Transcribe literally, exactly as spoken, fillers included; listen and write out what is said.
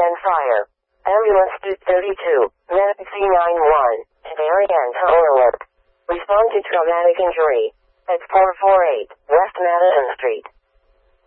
and fire. Ambulance two thirty-two, Med C ninety-one, to Darien Honolulu. Respond to traumatic injury. At four forty-eight, West Madison Street.